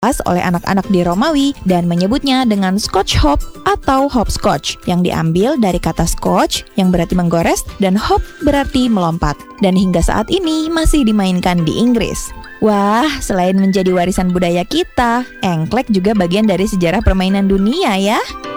dibahas oleh anak-anak di Romawi dan menyebutnya dengan Scotch hop atau hopscotch yang diambil dari kata scotch yang berarti menggores dan hop berarti melompat. Dan hingga saat ini masih dimainkan di Inggris. Wah, selain menjadi warisan budaya kita, engklek juga bagian dari sejarah permainan dunia ya.